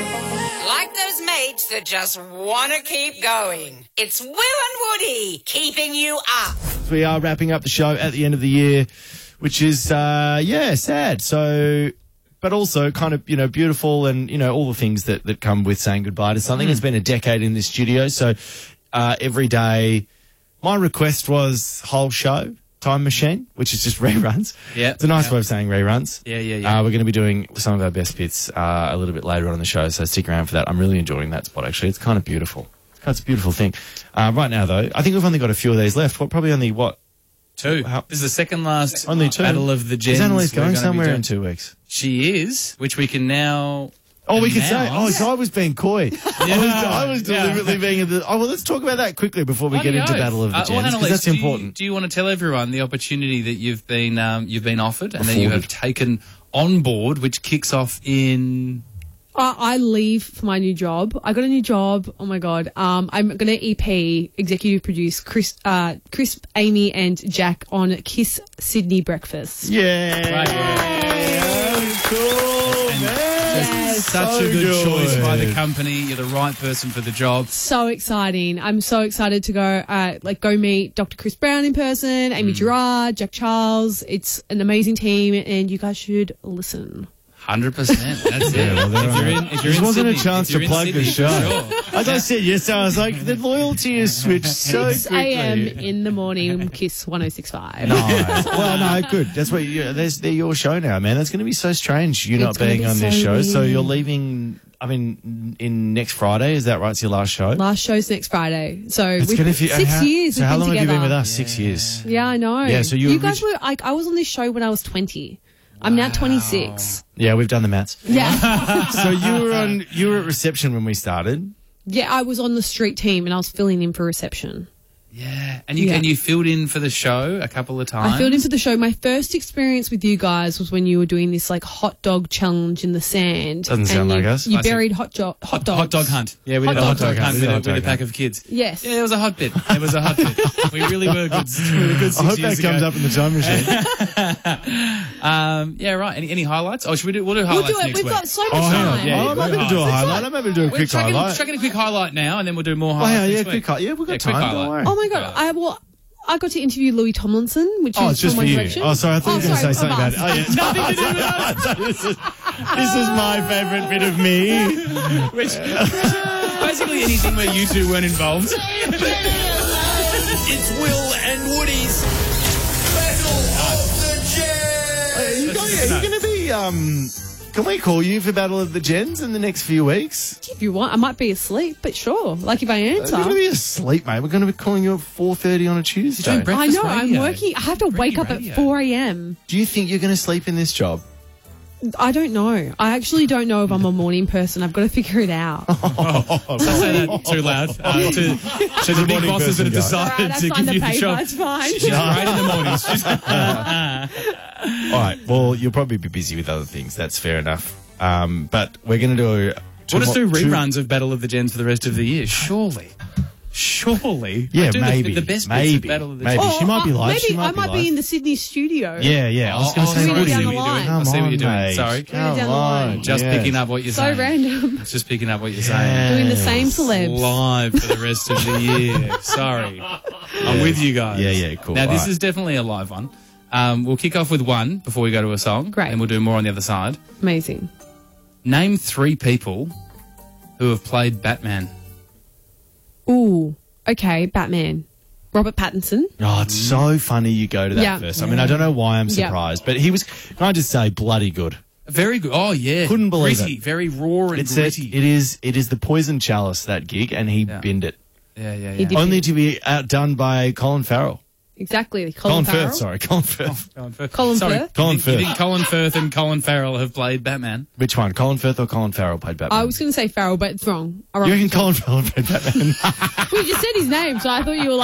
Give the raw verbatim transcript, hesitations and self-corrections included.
Like those mates that just want to keep going. It's Will and Woody keeping you up. We are wrapping up the show at the end of the year, which is, uh, yeah, sad. So, but also kind of, you know, beautiful and, you know, all the things that, that come with saying goodbye to something. Mm. It's been a decade in this studio. So, uh, every day, my request was whole show, Time Machine, which is just reruns. Yeah. It's a nice yeah. way of saying reruns. Yeah, yeah, yeah. Uh, we're going to be doing some of our best bits, uh, a little bit later on in the show. So stick around for that. I'm really enjoying that spot, actually. It's kind of beautiful. It's a beautiful thing. Uh, right now, though, I think we've only got a few of these left. What, probably only, what? Two. How, this is the second last only two. Battle of the Gens. Is Annalise going somewhere in two weeks? She is, which we can now... Oh, we can announce. say. Oh, so I was being coy. Yeah. I was, I was deliberately yeah. being... The, oh, well, let's talk about that quickly before we Bloody get into oath. Battle of the uh, Gens, well, because Annalise, that's do important. You, do you want to tell everyone the opportunity that you've been um, you've been offered and that you Afforded. have taken on board, which kicks off in... Uh, I leave for my new job. I got a new job. Oh my God. Um, I'm going to E P, executive produce Chris, uh, Chris, Amy and Jack on Kiss Sydney Breakfast. Yeah. Right, yeah. Oh, cool, And man. just such So a good, good choice by the company. You're the right person for the job. So exciting. I'm so excited to go, uh, like go meet Doctor Chris Brown in person, Amy Mm. Gerard, Jack Charles. It's an amazing team and you guys should listen. Hundred percent. That's it. Yeah, well, if you're in, if you're this in wasn't Sydney, a chance if you're to in plug Sydney, the show. Sure. As I said yes, I was like, the loyalty is switched so six quickly. a.m. in the morning, Kiss one oh six point five. Nice. Well, no, good. That's what you, that's, they're your show now, man. That's going to be so strange, you not It's gonna being be on this so show. So weird. you're leaving, I mean, in next Friday, is that right? It's your last show? Last show's next Friday. So It's we've, gonna be- six how, years So we've how been long together. have you been with us? Six years. Yeah, I know. Yeah, so you you orig- guys were. I, I was on this show when I was twenty. I'm now twenty-six. Yeah, we've done the maths. Yeah, So you were on, you were at reception when we started. yeah. I was on the street team and I was filling in for reception. Yeah, and you Yeah. and you filled in for the show a couple of times. I filled in for the show. My first experience with you guys was when you were doing this like hot dog challenge in the sand. Doesn't and sound you, like us. You I see. buried hot, jo- hot hot, dogs. hot dog hunt. Yeah, we Hot did a hot dog dog hunt hunt. with, a, Hot with a dog pack hunt. of kids. Yes. Yeah, it was a hot bit. It was a hot bit. We really were good. We were good six I hope years that comes ago. up in the time machine. Um, yeah, right. Any, any highlights? Oh, should we do? We'll do We'll highlights do it. next We've week. got so much Oh, hang on. time. Yeah, yeah, I'm happy to do a It's highlight. I'm happy to do a We're quick chucking, highlight. chucking a quick highlight now, and then we'll do more Oh, highlights yeah, yeah, next quick week. highlight. Yeah, we've got Yeah, time. quick Don't highlight. worry. Oh my God. I well, I got to interview Louis Tomlinson, which Oh, is it's just from for One you. Direction. Oh, sorry, I thought you were going to say sorry, something about of it. Oh, yeah. Nothing to do with us. this, is, this is my favourite bit of me. Which, basically anything where you two weren't involved. It's Will and Woody's Battle of the Gens. Are you going, are you going to be, um... Can we call you for Battle of the Gens in the next few weeks? If you want, I might be asleep, but sure. Like if I You're answer. going to be asleep, mate. We're going to be calling you at four thirty on a Tuesday. doing breakfast I know, I'm radio. working. I have to wake up radio. at four a.m. Do you think you're going to sleep in this job? I don't know. I actually don't know if I'm a morning person. I've got to figure it out. Don't say that too loud. Uh, to, to the big morning bosses that have person guy. decided All right, I to signed give the you the paper. job. It's fine. She's great in the mornings. She's- All right. Well, you'll probably be busy with other things. That's fair enough. Um, but we're going to do... We'll just do two- reruns of Battle of the Gens for the rest of the year. Surely. Surely. Yeah, I do the- maybe. The, best bits maybe. of Battle of the maybe. Gens. She might be live. Maybe She might I be might live. be in the Sydney studio. Yeah, yeah. I was Oh, going to oh, say, sorry, Woody, I see down what the you're doing. line. I come see what on, you're doing. mate. Sorry. Come down the line. on. Just yes. picking up what you're So saying. random. Just picking up what you're saying. Doing the same celebs. Live for the rest of the year. Sorry. I'm with you guys. Yeah, yeah, cool. Now, this All right. is definitely a live one. Um, we'll kick off with one before we go to a song. Great. And we'll do more on the other side. Amazing. Name three people who have played Batman. Ooh. Okay, Batman. Robert Pattinson. Oh, it's so funny you go to that Yeah. first. I mean, I don't know why I'm Yeah. surprised, but he was, can I just say, bloody good. Very good. Oh, yeah. Couldn't believe gritty, it. Very raw and It's a, gritty. it is it is the poison chalice, that gig, and he Yeah. binned it. yeah, yeah, He yeah. did. Only to be outdone by Colin Farrell. Exactly. Colin Colin, Farrell. Firth, sorry. Colin Firth. Colin Firth. Colin Sorry, Firth? Colin you think, you Firth. think Colin Firth and Colin Farrell have played Batman? Which one? Colin Firth or Colin Farrell played Batman? I was going to say Farrell, but it's wrong. I You reckon Colin Farrell played Batman? Well, you just said his name, so I thought you were like,